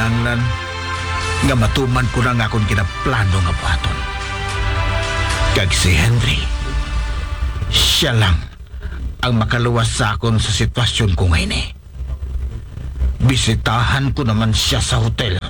kinahanglan nga matuman ko na nga akong kinaplano nga buhaton. Kag si Henry, siya lang ang makaluwas sa akon sa sitwasyon ko ngayon eh. Bisitahan ko naman siya sa hotel.